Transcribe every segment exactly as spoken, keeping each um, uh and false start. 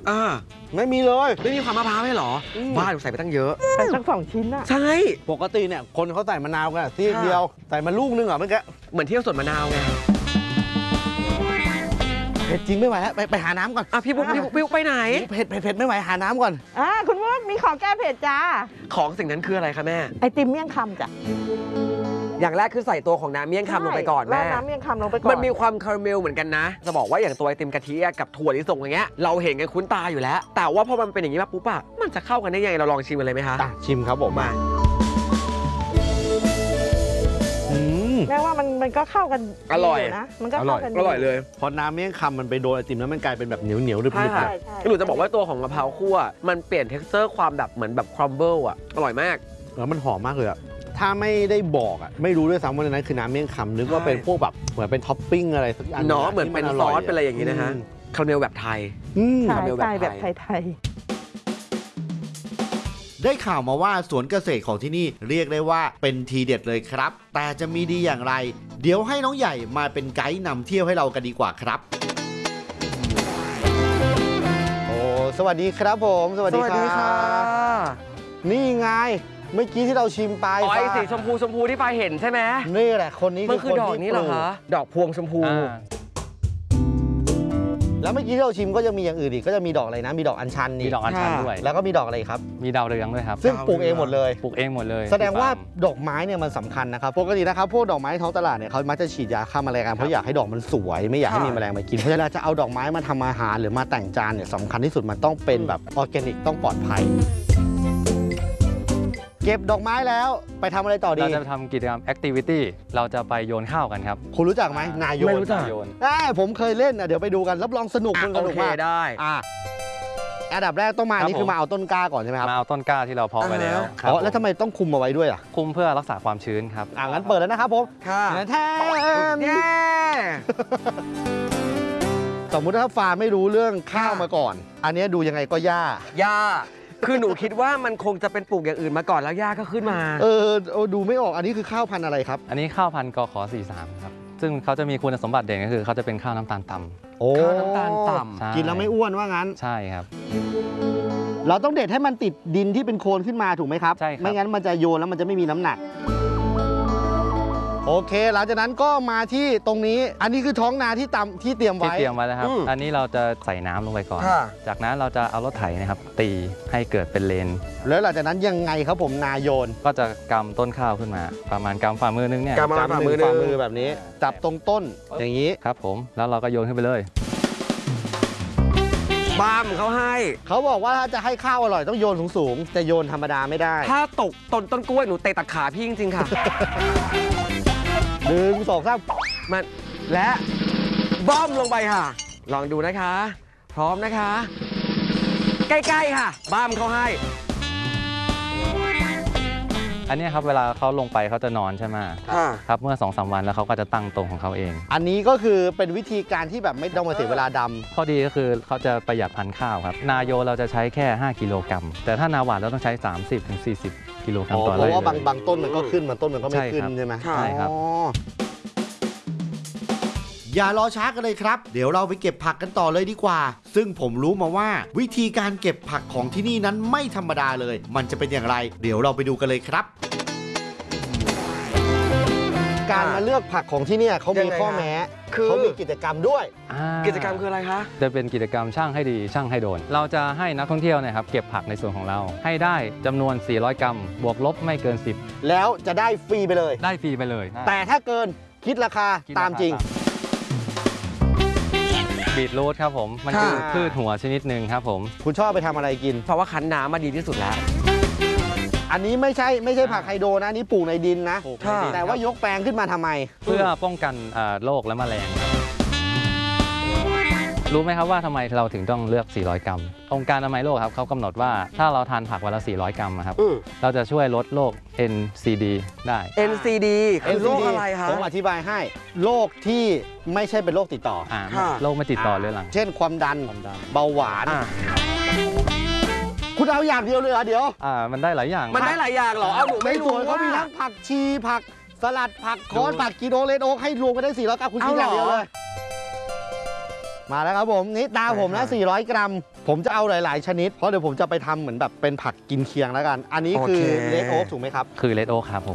อ่าไม่มีเลยไม่มีความมะพร้าวให้หรอบ้านใส่ไปตั้งเยอะใส่ตั้งสองชิ้นอะใช่ปกติเนี่ยคนเขาใส่มะนาวกันที่เดียวใส่มาลูกนึงเหรอเมื่อกี้เหมือนเที่ยวสวนมะนาวไงเผ็ดจริงไม่ไหวแล้วไปไปหาน้ำก่อนอ่ะพี่บุ๊กพี่บุ๊กไปไหนเผ็ดเผ็ดเผ็ดไม่ไหวหาน้ำก่อนอ่าคุณบุ๊กมีของแก้เผ็ดจ้าของสิ่งนั้นคืออะไรคะแม่ไอติมเมี่ยงคำจ้ะอย่างแรกคือใส่ตัวของน้ำเมี่ยงคำลงไปก่อนแม่น้ำเมี่ยงคำลงไปก่อนมันมีความคาราเมลเหมือนกันนะจะบอกว่าอย่างตัวไอติมกะทิกับถั่วลิสงอย่างเงี้ยเราเห็นกันคุ้นตาอยู่แล้วแต่ว่าพอมันเป็นอย่างนี้มาปุ๊บอะมันจะเข้ากันได้ยังไงเราลองชิมกันเลยไหมคะชิมครับผมมาแม้ว่ามันมันก็เข้ากันอร่อยนะมันก็เข้ากันอร่อยเลยพอน้ำเมี่ยงคำมันไปโดนไอติมแล้วมันกลายเป็นแบบเหนียวเหนียวรึบๆใช่หนูจะบอกว่าตัวของมะพร้าวคั่วมันเปลี่ยนเท็กซ์เจอร์ความแบบเหมือนแบบครัมเบิลอะอร่อยมากแล้วมันหอมมากเลยอะถ้าไม่ได้บอกอ่ะไม่รู้ด้วยซ้ำว่าในนั้นคือน้ำเมี่ยงคำนึกว่าเป็นพวกแบบเหมือนเป็นท็อปปิ้งอะไรสักอย่างเนาะเหมือนเป็นซอสเป็นอะไรอย่างนี้นะฮะคาราเมลแบบไทยคาราเมลแบบไทยได้ข่าวมาว่าสวนเกษตรของที่นี่เรียกได้ว่าเป็นทีเด็ดเลยครับแต่จะมีดีอย่างไรเดี๋ยวให้น้องใหญ่มาเป็นไกด์นำเที่ยวให้เรากันดีกว่าครับโอ้สวัสดีครับผมสวัสดีค่ะนี่ไงเมื่อกี้ที่เราชิมไปอ๋อไอ้สีชมพูชมพูที่ไฟเห็นใช่ไหมนี่แหละคนนี้มันคือดอกนี้เหรอคะดอกพวงชมพูแล้วเมื่อกี้ที่เราชิมก็จะมีอย่างอื่นอีกก็จะมีดอกอะไรนะมีดอกอัญชันนี่มีดอกอัญชันด้วยแล้วก็มีดอกอะไรครับมีดาวเรืองด้วยครับซึ่งปลูกเองหมดเลยปลูกเองหมดเลยแสดงว่าดอกไม้เนี่ยมันสำคัญนะครับปกตินะครับพวกดอกไม้ท้องตลาดเนี่ยเขามักจะฉีดยาฆ่าแมลงกันเพราะอยากให้ดอกมันสวยไม่อยากให้มีแมลงมากินเพราะฉะนั้นจะเอาดอกไม้มาทำอาหารหรือมาแต่งจานเนี่ยสำคัญที่สุดมันต้องเป็นแบบออร์แกนิกต้องปลอดภัยเก็บดอกไม้แล้วไปทำอะไรต่อดีเราจะทำกิจกรรมแอคทิวิตี้เราจะไปโยนข้าวกันครับคุณรู้จักไหมนายโยนไม่รู้จักผมเคยเล่นนะเดี๋ยวไปดูกันรับรองสนุกสนุกมากได้อันดับแรกต้องมานี่คือมาเอาต้นกล้าก่อนใช่ไหมครับมาเอาต้นกล้าที่เราเพาะไว้แล้วอ๋อแล้วทำไมต้องคุมเอาไว้ด้วยอ่ะคุมเพื่อรักษาความชื้นครับอ่างั้นเปิดแล้วนะครับผมค่ะแท้สมมุติถ้าฟาร์มไม่รู้เรื่องข้าวมาก่อนอันนี้ดูยังไงก็หญ้าหญ้าคือหนูคิดว่ามันคงจะเป็นปลูกอย่างอื่นมาก่อนแล้วหญ้าก็ขึ้นมาเออดูไม่ออกอันนี้คือข้าวพันธุ์อะไรครับอันนี้ข้าวพันธุ์กข.สี่สิบสามครับซึ่งเขาจะมีคุณสมบัติเด่นก็คือเขาจะเป็นข้าวน้ำตาลต่ำข้าวน้ำตาลต่ำกินแล้วไม่อ้วนว่างั้นใช่ครับเราต้องเด็ดให้มันติดดินที่เป็นโคนขึ้นมาถูกไหมครับใช่ครับไม่งั้นมันจะโยนแล้วมันจะไม่มีน้ำหนักโอเคหลังจากนั้นก็มาที่ตรงนี้อันนี้คือท้องนาที่ตำที่เตรียมไว้ที่เตรียมไว้แล้วครับอันนี้เราจะใส่น้ำลงไปก่อนจากนั้นเราจะเอารถไถนะครับตีให้เกิดเป็นเลนแล้วหลังจากนั้นยังไงครับผมนาโยนก็จะกำต้นข้าวขึ้นมาประมาณกำฝ่ามือนึงเนี่ยกำฝ่ามือฝ่ามือแบบนี้จับตรงต้นอย่างนี้ครับผมแล้วเราก็โยนขึ้นไปเลยบ้ามเขาให้เขาบอกว่าถ้าจะให้ข้าวอร่อยต้องโยนสูงๆจะโยนธรรมดาไม่ได้ถ้าตกต้นต้นกล้วยหนูเตะตัดขาพี่จริงๆค่ะหนึ่งสองสามมันและบ้อมลงไปค่ะลองดูนะคะพร้อมนะคะใกล้ๆค่ะบ้ามเขาให้อันนี้ครับเวลาเขาลงไปเขาจะนอนใช่ไหมครับเมื่อ สองสาม วันแล้วเขาก็จะตั้งตรงของเขาเองอันนี้ก็คือเป็นวิธีการที่แบบไม่ต้องมาเสียเวลาดำข้อดีก็คือเขาจะประหยัดพันธุ์ข้าวครับนาโยเราจะใช้แค่ห้ากิโลกรัมแต่ถ้านาหวานเราต้องใช้ สามสิบถึงสี่สิบ กิโลกรัมต่อไร่เพราะว่าบางบางต้นมันก็ขึ้นบางต้นมันก็ไม่ขึ้นใช่ไหมใช่ครับอย่ารอช้ากันเลยครับเดี๋ยวเราไปเก็บผักกันต่อเลยดีกว่าซึ่งผมรู้มาว่าวิธีการเก็บผักของที่นี่นั้นไม่ธรรมดาเลยมันจะเป็นอย่างไรเดี๋ยวเราไปดูกันเลยครับการมาเลือกผักของที่นี่เขามีข้อแม้เขามีกิจกรรมด้วยกิจกรรมคืออะไรคะจะเป็นกิจกรรมช่างให้ดีช่างให้โดนเราจะให้นักท่องเที่ยวนะครับเก็บผักในส่วนของเราให้ได้จำนวนสี่ร้อยกรัมบวกลบไม่เกินสิบแล้วจะได้ฟรีไปเลยได้ฟรีไปเลยแต่ถ้าเกินคิดราคาตามจริงบีทรูทครับผมมันคือพืชหัวชนิดหนึ่งครับผมคุณชอบไปทำอะไรกินเพราะว่าคั้นน้ำมาดีที่สุดแล้วอันนี้ไม่ใช่ไม่ใช่ผักไฮโดรนะนี่ปลูกในดินนะแต่ว่ายกแปลงขึ้นมาทำไมเพื่อป้องกันโรคและแมลงรู้ไหมครับว่าทำไมเราถึงต้องเลือกสี่ร้อยกรัมองค์การอนามัยโลกครับเขากำหนดว่าถ้าเราทานผักวันละสี่ร้อยกรัมครับเราจะช่วยลดโรค เอ็น ซี ดี ได้เอ็น ซี ดี คือโรคอะไรคะผมอธิบายให้โรคที่ไม่ใช่เป็นโรคติดต่อโรคไม่ติดต่อเรื้อรังเช่นความดันเบาหวานคุณเอาอย่างเดียวเลยเหรอเดี๋ยวอ่ามันได้หลายอย่างมันได้หลายอย่างเหรอเอาหนูไม่รู้เขามีทั้งผักชีผักสลัดผักคอนผักกีโดเลนโอ๊กให้รวมกันได้สี่ร้อยกรัมคุณคิดอย่างเดียวเลยมาแล้วครับผมนี่ตาผมนะสี่ร้อยกรัมผมจะเอาหลาย ๆ ชนิดเพราะเดี๋ยวผมจะไปทำเหมือนแบบเป็นผักกินเคียงแล้วกัน อันนี้คือโอเคเลดโอ๊กถูกไหมครับคือเลดโอ๊กครับผม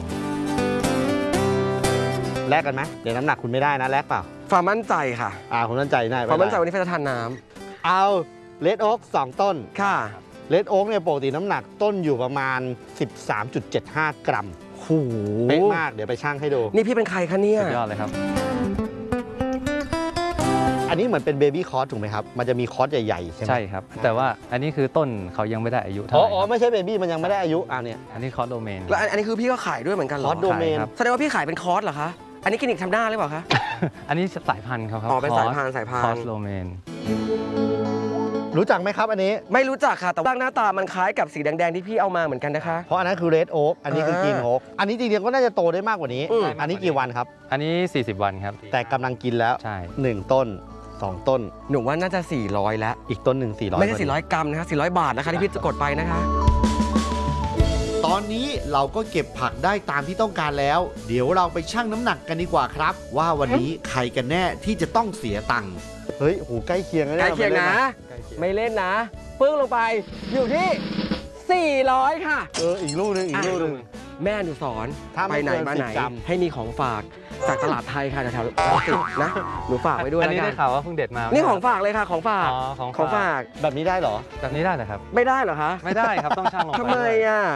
แลกกันไหมเดี๋ยวน้ำหนักคุณไม่ได้นะแลกเปล่าความมั่นใจค่ะอ่าผมมั่นใจได้ความมั่นใจวันนี้เฟจะทานน้เอาเลดโอ๊กสองต้นำค่ะเลดโอ๊กเนี่ยปกติน้ำหนักต้นอยู่ประมาณ สิบสามจุดเจ็ดห้า กรัมโหเป๊ะมากเดี๋ยวไปชั่งให้ดูนี่พี่เป็นใครคะเนี่ยสุดยอดเลยครับอันนี้เหมือนเป็นเบบี้คอร์สถูกไหมครับมันจะมีคอร์สใหญ่ ๆ ใช่ไหมใช่ครับ แต่ว่าอันนี้คือต้นเขายังไม่ได้อายุเท่าอ๋ไหอร่อ๋อครับไม่ใช่เบบี้มันยังไม่ได้อายุอ่าเนี่ยอันนี้คอร์สโดเมนแล้วอันอันนี้คือพี่ก็ขายด้วยเหมือนกันเหรคออร์สโดเมนขายครับแสดงว่าพี่ขายเป็นคอร์สเหรอคะ อันนี้คลินิกทำหน้าหรือเปล่าคะอันนี้สายพันธุ์เขาครับอ๋อเป็นสายพันธุ์สายพันธุ์คอร์สโดเมนรู้จักไหมครับอันนี้ไม่รู้จักค่ะ แต่ว่าหน้าตามันคล้ายกับสีแดงๆที่พี่เอามาเหมือนกันนะคะเพราะอันนั้นคือเรดโอ๊กอันนี้คืออ่ากรีนโอ๊กอันนี้จริงๆก็น่าจะโตได้มากกว่านี้อืมอันนี้กี่วันครับอันนี้ สี่สิบ วันครับแต่กำลังกินแล้วใช่หนึ่งต้นสองต้นหนูว่าน่าจะสี่ร้อยแล้วอีกต้นหนึ่งสี่ร้อยไม่ใช่สี่ร้อยกรัมนะคะสี่ร้อยบาทนะคะที่พี่จะกดไปนะคะตอนนี้เราก็เก็บผักได้ตามที่ต้องการแล้ว เดี๋ยวเราไปชั่งน้ำหนักกันดีกว่าครับ ว่าวันนี้ใครกันแน่ที่จะต้องเสียตังค์เฮ้ยโหใกล้เคียงแล้วใกล้นี่เคียงนะ ไม่เล่นนะปึ้งลงไปอยู่ที่สี่ร้อยค่ะเอออีกลูกหนึงอีกลูกหนึงแม่หนูสอนถ้าไปไม่ไหนเกินมาสิบไหนกรัมให้มีของฝากจากตลาดไทยค่ะแถวๆรังสิตนะหนูฝากไว้ด้วยอันแล้วนี้กัได้นข่าวว่าเพิ่งเด็ดมานี่ของฝากเลยค่ะของฝากอ๋อของของฝาฝาก กแบบนี้ได้เหรอแบบนี้ได้เหรอครับไม่ได้เหรอคะไม่ได้ครับต้องช่างลงไปทำไมด้วยอ่ะ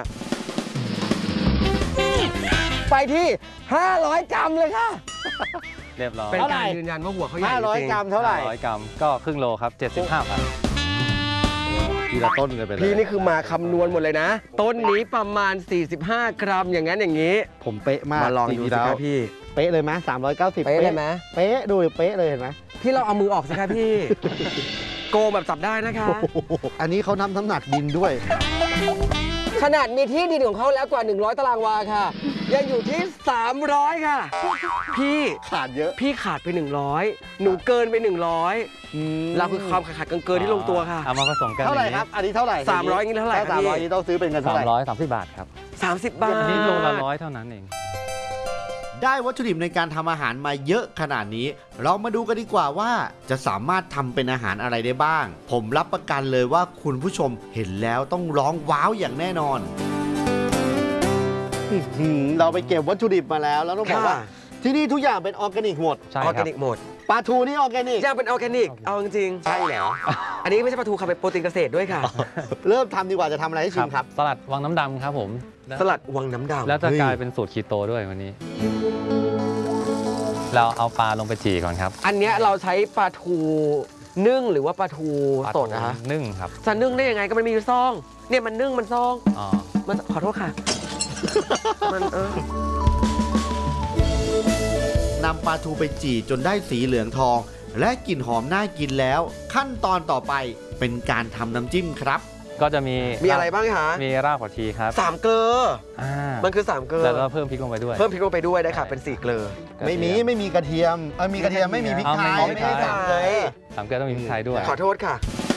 ไปที่ ห้าร้อย กรัมเลยค่ะเรียบร้อยเป็นเท่าไหร่การยืนยันว่าหัวเขาใหญ่ห้าร้อยจงๆกรัมเท่าไหร่ร้อยกรัมก็ครึ่งโลครับเจ็ดสิบห้าพันทีละต้นกันไปเลยพี่นี่คือมาคำนวณหมดเลยนะ ต้นนี้ประมาณ สี่สิบห้า กรัมอย่างนั้นอย่างนี้ผมเป๊ะมากมาลองดูจริสิๆคแล้รัวบพี่เป๊ะเลยไหมสามร้อยเก้าสิบเป๊ะเลยไหมเป๊ะดูดิเป๊ะเลยเห็นไหมพี่เราเอามือออกสิครับพี่ โกงแบบจับได้นะคะโอ้โหอันนี้เขานำน้ำหนักดินด้วยขนาดมีที่ดินของเขาแล้วกว่า หนึ่งร้อย ตารางวาค่ะ ยังอยู่ที่ สามร้อย ค่ะ พี่ขาดเยอะพี่ขาดไป หนึ่งร้อย หนูเกินไป หนึ่งร้อย เราคือความขาดเกินๆที่ลงตัวค่ะเอามาผสมกันเท่าไหร่ครับ อันนี้เท่าไหร่สามร้อยนี่เท่าไหร่ครับสามพี่ร้อยนี่ต้องซื้อเป็นเงินสาเท่าม ไหร่ร้อยสามสิบบาทครับสามสิบบาทอันนี้โลละร้อยเท่านั้นเองได้วัตถุดิบในการทำอาหารมาเยอะขนาดนี้ เรามาดูกันดีกว่าว่าจะสามารถทำเป็นอาหารอะไรได้บ้าง ผมรับประกันเลยว่าคุณผู้ชมเห็นแล้วต้องร้องว้าวอย่างแน่นอนอื้อหือเราไปเก็บวัตถุดิบมาแล้วแล้วต้องบอกว่าค่ะที่นี่ทุกอย่างเป็นออร์แกนิกหมดใช่อคอรัร์บแกนิกหมดปลาทูนี่ออร์แกนิกย่างเป็นออร์แกนิก เอาจริงๆใช่แล้วอันนี้ไม่ใช่ปลาทูค่ะเป็นโปรตีนเกษตรด้วยค่ะเริ่มทำดีกว่าจะทำอะไรให้ชิมครับสลัดวังน้ำดำครับผมสลัดวังน้ำดำแล้วจะเฮ้ยกลายเป็นสูตรคีโตด้วยวันนี้ เราเอาปลาลงไปจี่ก่อนครับอันเนี้ยเราใช้ปลาทูนึ่งหรือว่าปลาทูสดนะคะนึ่งครับจะนึ่งได้ยังไงก็มันมีอยู่ซองเนี่ยมันนึ่งมันซองอ๋อมันขอโทษค่ะ มันเออนำปลาทูไปจี่จนได้สีเหลืองทอง และกลิ่นหอมน่ากินแล้ว ขั้นตอนต่อไปเป็นการทำน้ำจิ้มครับก็จะมีมีอะไรบ้างคะมีรากผักชีครับสามเกลืออ่ามันคือสามเกลือแล้วก็เพิ่มพริกลงไปด้วยเพิ่มพริกลงไปด้วยได้ค่ะเป็นสี่เกลือไม่มีไม่มีกระเทียมเออมีกระเทียมไม่มีพริกไทยอ๋อไม่ได้พริกใส่ไทย สามเกลือต้องมีพริกไทยด้วยขอโทษค่ะ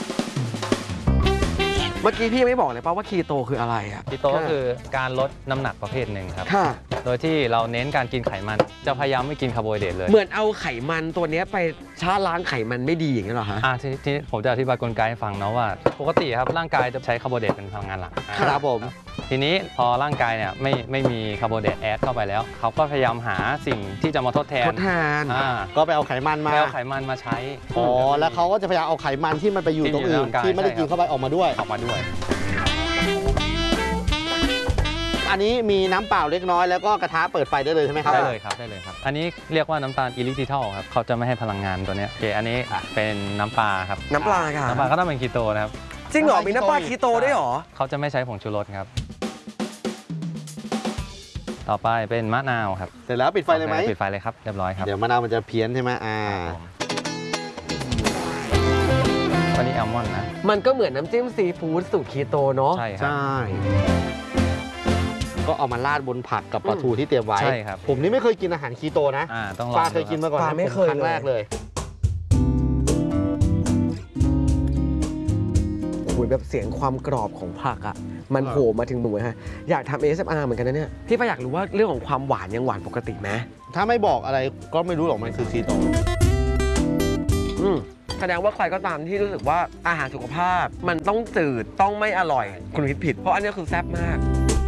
เมื่อกี้พี่ยังไม่บอกเลยป่าว่าคีโตคืออะไรอ่ะคีโตก็คือการลดน้ำหนักประเภทหนึ่งครับค่ะโดยที่เราเน้นการกินไขมัน จะพยายามไม่กินคาร์โบไฮเดรตเลยเหมือนเอาไขมันตัวเนี้ยไปชาล้างไขมันไม่ดีอย่างนี้ยเหรอฮะอ่าทีทีนี้ผมจะอธิบายกลไกให้ฟังเนาะว่า ปกติครับร่างกายจะใช้คาร์โบไฮเดรตเป็นพลังงานหลักอ่าครับผมทีนี้พอร่างกายเนี่ยไม่ไม่มีคาร์โบไฮเดรตแอดเข้าไปแล้ว เขาก็พยายามหาสิ่งที่จะมาทดแทนทดแทนอ่าก็ไปเอาไขมันมาไปเอาไขมันมาใช้อ๋อแล้วเขาก็จะพยายามเอาไขมันที่มันไปอยู่ตรงอื่นที่อยู่ในร่างกายที่ไม่ได้กินเข้าไปออกมาด้วยออกมาด้วยอันนี้มีน้ำเปล่าเล็กน้อยแล้วก็กระทะเปิดไฟได้เลยใช่ไหมครับได้เลยครับได้เลยครับ อันนี้เรียกว่าน้ำตาลอิลิทิทัลครับเขาจะไม่ให้พลังงานตัวเนี้ยโอเคอันนี้เป็นน้ำปลาครับน้ำปลาค่ะน้ำปลาก็ต้องเป็นคีโตนะครับจริงเหรอ มีน้ำปลาคีโตด้วยเหรอเขาจะไม่ใช้ผงชูรสครับ ต่อไปเป็นมะนาวครับเสร็จแล้วปิดไฟเลยไหมปิดไฟเลยครับเรียบร้อยครับเดี๋ยวมะนาวมันจะเพี้ยนใช่ไหมอ่าวันนี้แอลมอนด์นะมันก็เหมือนน้ำจิ้มซีฟู้ดสูตรคีโตเนาะใช่ครับใช่ ก็เอามาราดบนผักกับปลาทูที่เตรียมไว้ใช่ครับผมนี่ไม่เคยกินอาหารคีโตนะอ่าต้องลองปลาดูเคยกินครับมาก่อนนะปลาไม่เคยผมครั้งแรกเลยคุยแบบเสียงความกรอบของผักอ่ะ มันโผล่มาถึงหนูฮะ อยากทำ เอ เอส เอ็ม อาร์ เหมือนกันนะเนี่ย พี่ปะอยากรู้ว่าเรื่องของความหวานยังหวานปกติไหมถ้าไม่บอกอะไรก็ไม่รู้หรอกมันคือคีโตอืมแสดงว่าใครก็ตามที่รู้สึกว่าอาหารสุขภาพมันต้องจืดต้องไม่อร่อยคุณคิดผิดเพราะอันนี้คือแซ่บมาก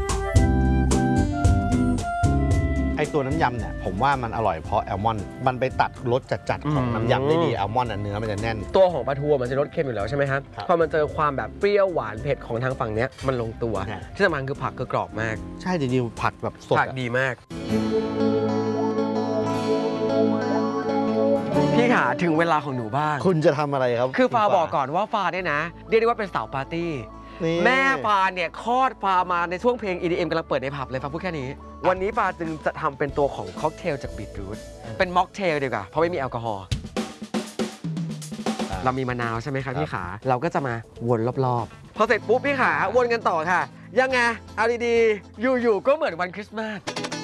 ไอตัวน้ำยำเนี่ยผมว่ามันอร่อยเพราะแอลมอนด์มันไปตัดรสจัดๆของน้ำยำได้ดีแอลมอนด์เนื้อมันจะแน่นตัวของปลาทูมันจะรสเค็มอยู่แล้วใช่ไหมครับครับพอมันเจอความแบบเปรี้ยวหวานเผ็ดของทางฝั่งเนี้ยมันลงตัวใช่ที่สำคัญคือผักคือกรอบมากใช่จริงๆผักแบบสดผักอะดีมาก พี่ขาถึงเวลาของหนูบ้างคุณจะทำอะไรครับคือฟาณบอกก่อนว่าฟาเนี่ยนะเรียกได้ว่าเป็นสาวปาร์ตี้นี่แม่ฟาเนี่ยคลอดฟามาในช่วงเพลง อี ดี เอ็ม กำลังเปิดในผับเลยฟาพูดแค่นี้ วันนี้ฟาจึงจะทำเป็นตัวของค็อกเทลจากบีทรูทเป็นม็อกเทลดีกว่าเพราะไม่มีแอลกอฮอล์อ่ะเรามีมะนาวใช่ไหมครับพี่ขา เราก็จะมาวนรอบๆ พอเสร็จปุ๊บพี่ขาวนกันต่อค่ะ ยังไง เอาดีๆ อยู่ๆ ก็เหมือนวันคริสต์มาส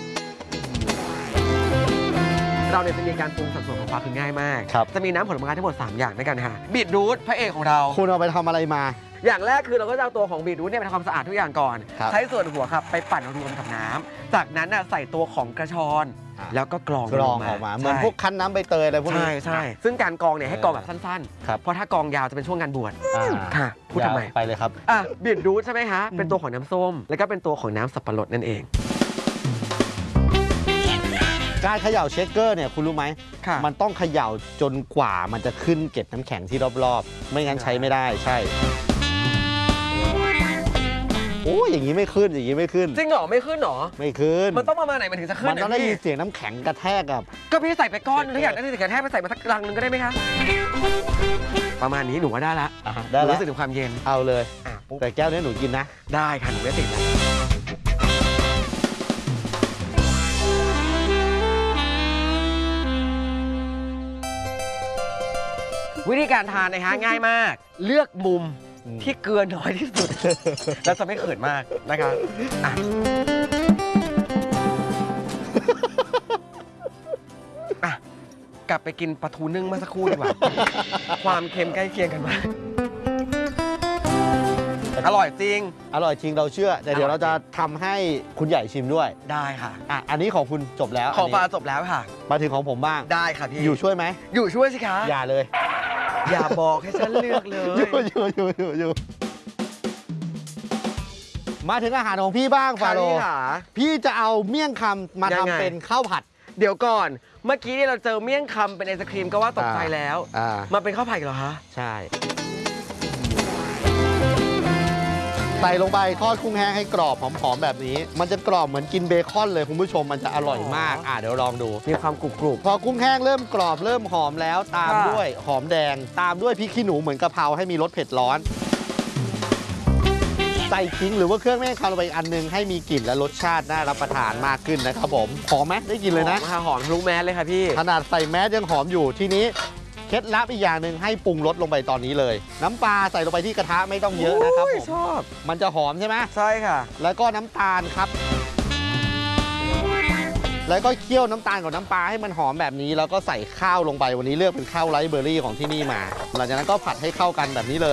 เราเนี่ยจะมีการปรุงสัดส่วนของปลาคือง่ายมากครับจะมีน้ำผลไม้ทั้งหมด สาม อย่างด้วยกันค่ะ บีทรูทพระเอกของเราคุณเอาไปทำอะไรมาอย่างแรกคือเราก็จะเอาตัวของบีทรูทเนี่ยไปทำความสะอาดทุกอย่างก่อนครับใช้ส่วนหัวครับไปปั่นรวมกับน้ำ จากนั้นน่ะใส่ตัวของกระชอนอ่ะแล้วก็กรองกรองออกมาเหมือนพวกคั้นน้ำใบเตยอะไรพวกนี้ใช่ใช่ซึ่งการกรองเนี่ยให้กรองแบบสั้นครับๆ เพราะถ้ากรองยาวจะเป็นช่วงงานบวชอ่าค่ะ พูดทำไมไปเลยครับอ่ะบีทรูทใช่ไหมฮะ เป็นตัวของน้ำส้ม แล้วก็เป็นตัวของน้ำสับปะรดนั่นเองการเขย่าเชคเกอร์เนี่ยคุณรู้ไหมค่ะมันต้องเขย่าจนกว่ามันจะขึ้นเกล็ดน้ำแข็งที่รอบๆ ไม่งั้นใช้ไม่ได้ใช่โอ้ยอย่างนี้ไม่ขึ้นอย่างนี้ไม่ขึ้นจริงเหรอไม่ขึ้นเหรอไม่ขึ้นมันต้องประมาณไหนมันถึงจะขึ้นมันต้องได้ะยินพี่เสียงน้ำแข็งกระแทกกับก็พี่ใส่ไปก้อนนึงถ้าอยากได้เสียงกระแทกไปใส่มาสักรังนึงก็ได้ไหมคะประมาณนี้หนูว่าได้ละอ่ะได้แล้วรู้สึกถึงความเย็นเอาเลยอ่ะปุ๊บแต่แก้วนี้หนูกินนะได้ค่ะหนูไม่ติดแล้ววิธีการทานนะฮะง่ายมาก เลือกมุมอืมที่เกลือน้อยที่สุด แล้วจะไม่เขินมากนะครับอ่ะอ่ะกลับไปกินปลาทูนึ่งเมื่อสักครู่ดีกว่า ความเค็มใกล้เคียงกันมากอร่อยจริงอร่อยจริงเราเชื่อ แต่เดี๋ยวเราจะทำให้คุณใหญ่ชิมด้วยได้ค่ะอ่ะอันนี้ของคุณจบแล้วของปลาอันนี้จบแล้วค่ะมาถึงของผมบ้างได้ค่ะพี่อยู่ช่วยไหมอยู่ช่วยสิคะอย่าเลยอย่าบอกให้ฉันเลือกเลยอยู่อยู่อยู่อยู่อยู่มาถึงอาหารของพี่บ้างฟาค่ะโรพี่ห์ขาพี่จะเอาเมี่ยงคำมายังไงทำเป็นข้าวผัดเดี๋ยวก่อน เมื่อกี้เนี่ยเราเจอเมี่ยงคำเป็นไอศครีมก็ว่าตกใจอ่าแล้วอ่ามาเป็นข้าวผัดอีกเหรอคะใช่ ใส่ลงไปทอดกุ้งแห้งให้กรอบหอมๆแบบนี้ มันจะกรอบเหมือนกินเบคอนเลยคุณผู้ชมมันจะอร่อยมากอ่ะเดี๋ยวลองดูมีความกรุบกรุบพอกุ้งแห้งเริ่มกรอบเริ่มหอมแล้วตามค่ะด้วยหอมแดง ตามด้วยพริกขี้หนูเหมือนกะเพราให้มีรสเผ็ดร้อน ใส่ขิงหรือว่าเครื่องแม่งคำลงไปอีกอันหนึงให้มีกลิ่นและรสชาติน่ารับประทานมากขึ้นนะครับผมหอมไหมได้กลินเลยนะหอมค่ะหอมทะลุแมสเลยค่ะพี่ขนาดใส่แมสยังหอมอยู่ทีนี้เคล็ดลับอีกอย่างหนึ่งให้ปรุงรสลงไปตอนนี้เลย น้ำปลาใส่ลงไปที่กระทะไม่ต้องเยอะนะครับผมชอบมันจะหอมใช่ไหมใช่ค่ะแล้วก็น้ำตาลครับ แล้วก็เคี่ยวน้ำตาลกับน้ำปลาให้มันหอมแบบนี้ แล้วก็ใส่ข้าวลงไปวันนี้เลือกเป็นข้าวไรซ์เบอร์รี่ของที่นี่มา หลังจากนั้นก็ผัดให้เข้ากันแบบนี้เลย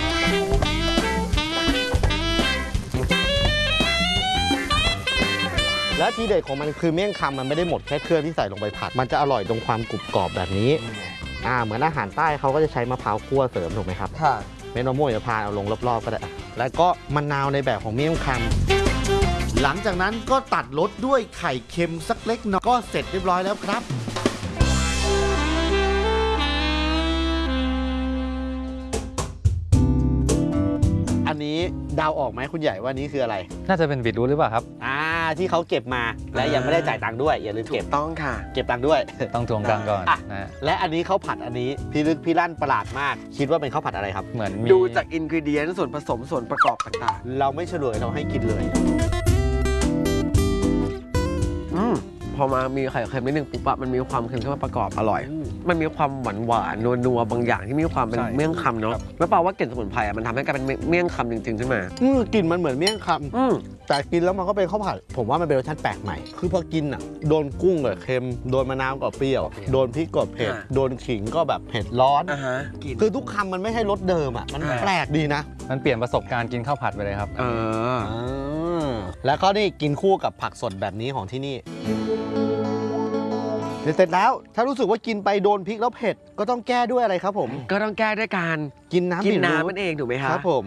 และทีเด็ดของมันคือเมี่ยงคำมันไม่ได้หมดแค่เครื่องที่ใส่ลงไปผัด มันจะอร่อยตรงความกรุบกรอบแบบนี้ อ่าเหมือนอาหารใต้เขาก็จะใช้มะพร้าวคั่วเสริมถูกไหมครับค่ะเม็ดมะม่วงหิมพานต์เอาลงรอบๆก็ได้อ่ะแล้วก็มะนาวในแบบของเมี่ยงคำหลังจากนั้นก็ตัดรสด้วยไข่เค็มสักเล็กน้อยก็เสร็จเรียบร้อยแล้วครับอันนี้เดาออกไหมคุณใหญ่ว่านี้คืออะไรน่าจะเป็นบีทรูทหรือเปล่าครับอ่าที่เขาเก็บมาและยังไม่ได้จ่ายตังค์ด้วยอย่าลืมถูเก็บกต้องค่ะเก็บตังค์ด้วยต้องทวงกันก่อนอ่ะนะฮะและอันนี้ข้าวผัดอันนี้พี่ลึกพี่ลั่นประหลาดมาก คิดว่าเป็นข้าวผัดอะไรครับเหมือนมีดูจากอินกรีเดียนส่วนผสมส่วนประกอบต่างเราไม่เฉลยเราให้กินเลยๆอืมพอมามีไข่เค็มนิดนึงปุ๊บอะมันมีความเค็มเข้ามาประกอบอร่อย มันมีความหวานหวานนัวนัวๆบางอย่างที่มีความเป็นใช่เมี่ยงคำเนาะแล้วเปล่าว่ากลิ่นสมุนไพรอะมันทำให้กลายเป็นเมี่ยงคำจริงๆขึ้นมาอืมกลิ่นมันเหมือนเมี่ยงคอืมำแต่กินแล้วมันก็เป็นข้าวผัด ผมว่ามันเป็นรสชาติแปลกใหม่ คือพอกินอ่ะโดนกุ้งก็เค็มโดนมะนาวก็เปรี้ยวโดนพริกก็เผ็ดโดนขิงก็แบบเผ็ดร้อนอ่าฮะกลิ่นคือทุกคำมันไม่ให้รสเดิมอ่ะมันอ่าแปลกดีนะมันเปลี่ยนประสบการณ์กินข้าวผัดไปเลยครับเออแล้วก็นี่กินคู่กับผักสดแบบนี้ของที่นี่เสร็จแล้วถ้ารู้สึกว่ากินไปโดนพริกแล้วเผ็ดก็ต้องแก้ด้วยอะไรครับผมก็ต้องแก้ด้วยการกินน้ำกินบีทรูทน้ำมันเองถูกไหมคะครับผม